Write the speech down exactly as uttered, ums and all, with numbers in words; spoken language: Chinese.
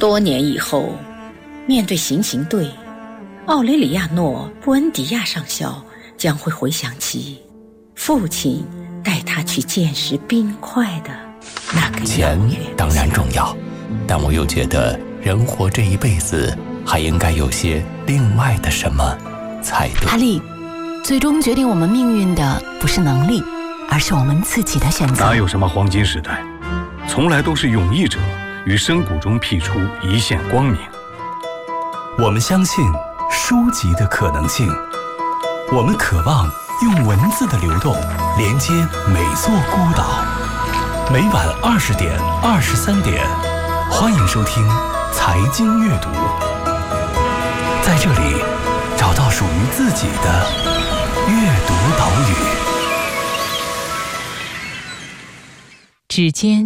多年以后，面对行刑队，奥雷里亚诺·布恩迪亚上校将会回想起父亲带他去见识冰块的那个钱当然重要，但我又觉得人活这一辈子还应该有些另外的什么才对。 哈利，最终决定我们命运的不是能力，而是我们自己的选择。 哪有什么黄金时代，从来都是勇毅者于深谷中辟出一线光明。 我们相信书籍的可能性，我们渴望用文字的流动连接每座孤岛。每晚二十点、二十三点，欢迎收听财经阅读，在这里找到属于自己的阅读岛屿。 指尖